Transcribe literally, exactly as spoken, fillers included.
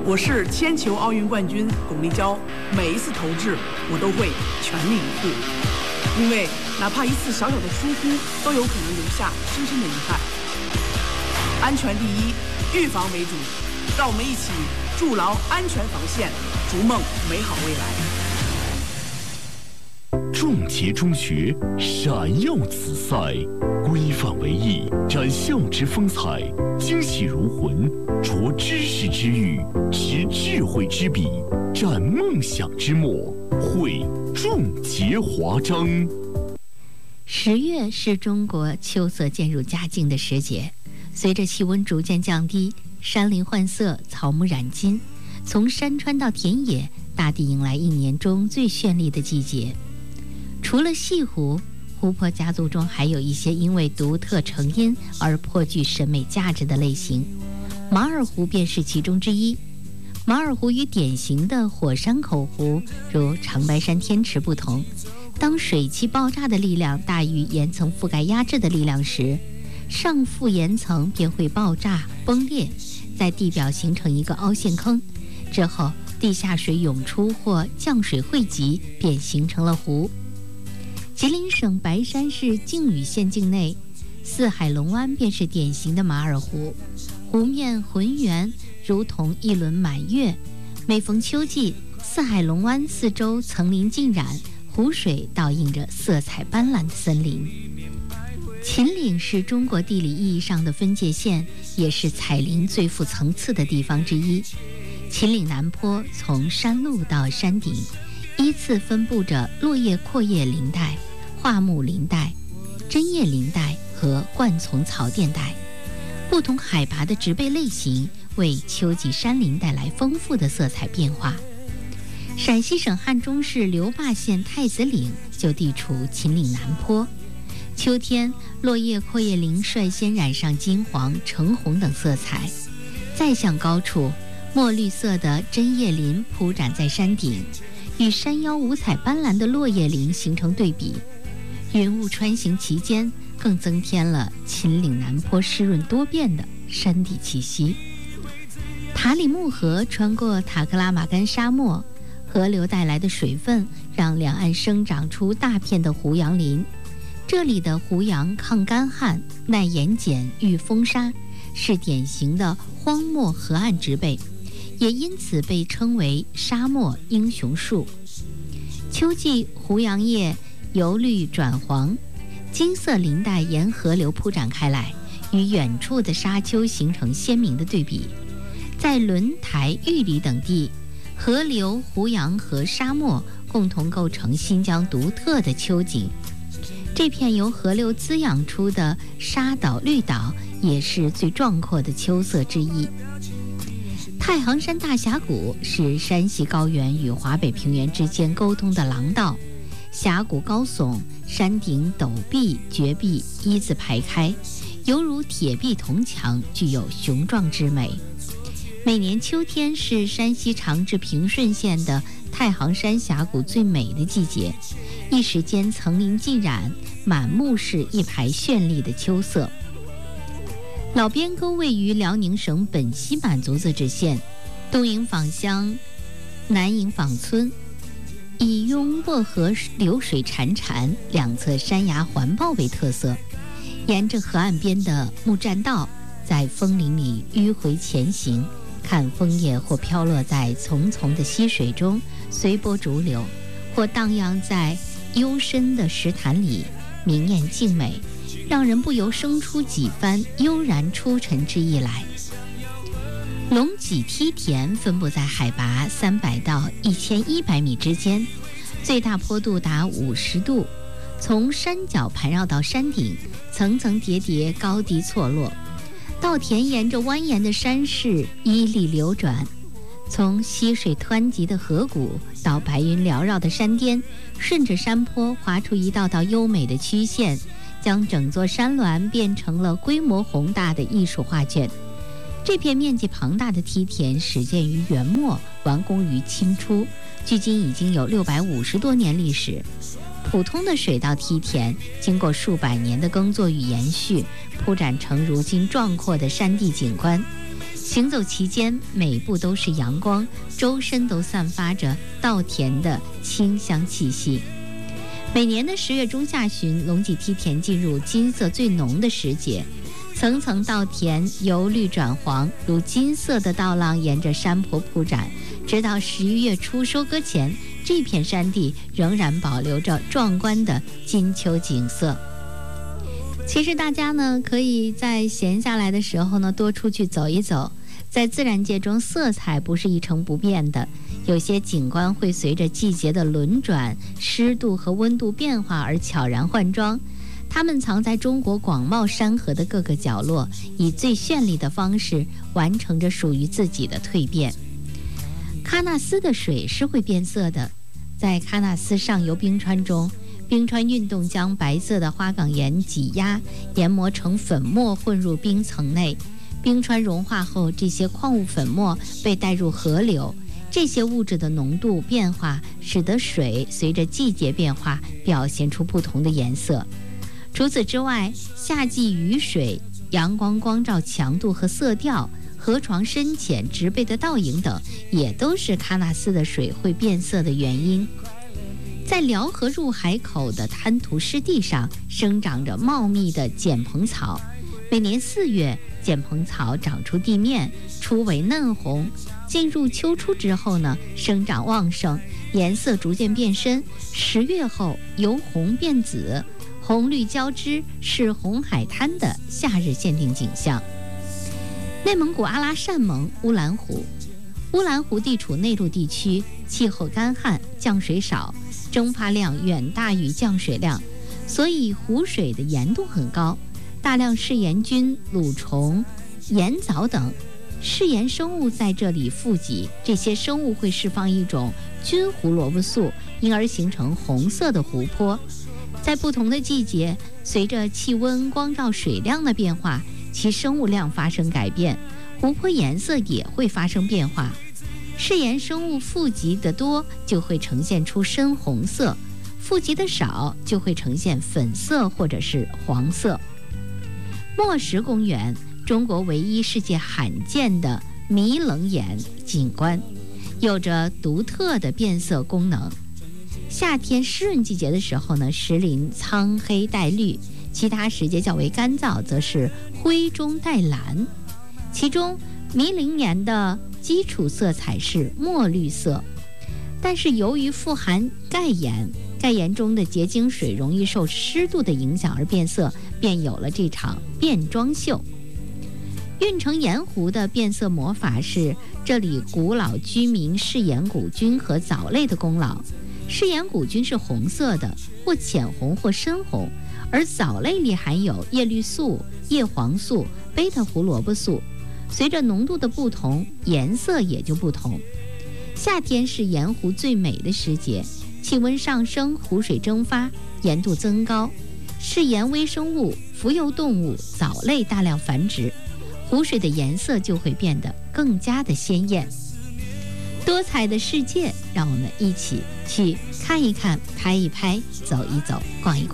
我是铅球奥运冠军巩立姣，每一次投掷我都会全力以赴，因为哪怕一次小小的疏忽，都有可能留下深深的遗憾。安全第一，预防为主，让我们一起筑牢安全防线，逐梦美好未来。 壮杰中学闪耀紫赛，规范为艺，展校之风采，精细如魂，着知识之欲，持智慧之笔，展梦想之墨，绘壮杰华章。 十月是中国秋色渐入佳境的时节，随着气温逐渐降低，山林换色，草木染金，从山川到田野，大地迎来一年中最绚丽的季节。除了西湖，湖泊家族中还有一些因为独特成因而颇具审美价值的类型，马尔湖便是其中之一。马尔湖与典型的火山口湖如长白山天池不同，当水汽爆炸的力量大于岩层覆盖压制的力量时，上覆岩层便会爆炸崩裂，在地表形成一个凹陷坑，之后地下水涌出或降水汇集，便形成了湖。吉林省白山市靖宇县境内，四海龙湾便是典型的马尔湖，湖面浑圆，如同一轮满月。每逢秋季，四海龙湾四周层林尽染，湖水倒映着色彩斑斓的森林。秦岭是中国地理意义上的分界线，也是彩林最富层次的地方之一。秦岭南坡从山路到山顶，依次分布着落叶阔叶林带、桦木林带、针叶林带和灌丛草甸带，不同海拔的植被类型为秋季山林带来丰富的色彩变化。陕西省汉中市留坝县太子岭就地处秦岭南坡，秋天落叶阔叶林率先染上金黄、橙红等色彩，再向高处，墨绿色的针叶林铺展在山顶，与山腰五彩斑斓的落叶林形成对比，云雾穿行其间，更增添了秦岭南坡湿润多变的山地气息。塔里木河穿过塔克拉玛干沙漠，河流带来的水分让两岸生长出大片的胡杨林。这里的胡杨抗干旱、耐盐碱、遇风沙，是典型的荒漠河岸植被，也因此被称为沙漠英雄树。秋季胡杨叶由绿转黄，金色林带沿河流铺展开来，与远处的沙丘形成鲜明的对比。在轮台、玉里等地，河流、胡杨和沙漠共同构成新疆独特的秋景。这片由河流滋养出的沙岛绿岛，也是最壮阔的秋色之一。太行山大峡谷是山西高原与华北平原之间沟通的廊道，峡谷高耸，山顶陡壁绝壁一字排开，犹如铁壁铜墙，具有雄壮之美。每年秋天是山西长治平顺县的太行山峡谷最美的季节，一时间层林尽染，满目是一排绚丽的秋色。老边沟位于辽宁省本溪满族自治县东营坊乡南营坊村，以拥薄河流水潺潺，两侧山崖环抱为特色。沿着河岸边的木栈道，在枫林里迂回前行，看枫叶或飘落在淙淙的溪水中，随波逐流，或荡漾在幽深的石潭里，明艳静美，让人不由生出几番悠然出尘之意来。龙脊梯田分布在海拔三百到一千一百米之间，最大坡度达五十度，从山脚盘绕到山顶，层层叠叠，高低错落。稻田沿着蜿蜒的山势屹立流转，从溪水湍急的河谷到白云缭绕的山巅，顺着山坡划出一道道优美的曲线，将整座山峦变成了规模宏大的艺术画卷。这片面积庞大的梯田始建于元末，完工于清初，距今已经有六百五十多年历史。普通的水稻梯田经过数百年的耕作与延续，铺展成如今壮阔的山地景观。 行走期间，每步都是阳光，周身都散发着稻田的清香气息。每年的十月中下旬，龙脊梯田进入金色最浓的时节，层层稻田由绿转黄，如金色的稻浪沿着山坡铺展，直到十一月初收割前，这片山地仍然保留着壮观的金秋景色。其实大家呢，可以在闲下来的时候呢，多出去走一走。在自然界中，色彩不是一成不变的，有些景观会随着季节的轮转、湿度和温度变化而悄然换装。它们藏在中国广袤山河的各个角落，以最绚丽的方式完成着属于自己的蜕变。喀纳斯的水是会变色的，在喀纳斯上游冰川中，冰川运动将白色的花岗岩挤压、研磨成粉末，混入冰层内。冰川融化后，这些矿物粉末被带入河流，这些物质的浓度变化使得水随着季节变化表现出不同的颜色。除此之外，夏季雨水、阳光光照强度和色调、河床深浅、植被的倒影等，也都是喀纳斯的水会变色的原因。在辽河入海口的滩涂湿地上，生长着茂密的碱蓬草。每年四月，碱蓬草长出地面，初为嫩红，进入秋初之后呢，生长旺盛，颜色逐渐变深。十月后，由红变紫，红绿交织，是红海滩的夏日限定景象。内蒙古阿拉善盟乌兰湖，乌兰湖地处内陆地区，气候干旱，降水少，蒸发量远大于降水量，所以湖水的盐度很高。大量嗜盐菌、蠕虫、盐藻等嗜盐生物在这里富集，这些生物会释放一种菌胡萝卜素，因而形成红色的湖泊。在不同的季节，随着气温、光照、水量的变化，其生物量发生改变，湖泊颜色也会发生变化。嗜盐生物富集的多，就会呈现出深红色；富集的少，就会呈现粉色或者是黄色。莫什公园，中国唯一世界罕见的迷棱岩景观，有着独特的变色功能。夏天湿润季节的时候呢，石林苍黑带绿，其他时节较为干燥，则是灰中带蓝。其中迷棱岩的基础色彩是墨绿色，但是由于富含钙盐，钙盐中的结晶水容易受湿度的影响而变色，便有了这场变装秀。运城盐湖的变色魔法是这里古老居民嗜盐古菌和藻类的功劳。嗜盐古菌是红色的，或浅红或深红，而藻类里含有叶绿素、叶黄素、贝塔胡萝卜素，随着浓度的不同，颜色也就不同。夏天是盐湖最美的时节，气温上升，湖水蒸发，盐度增高，嗜盐微生物、浮游动物、藻类大量繁殖，湖水的颜色就会变得更加的鲜艳。多彩的世界，让我们一起去看一看、拍一拍、走一走、逛一逛。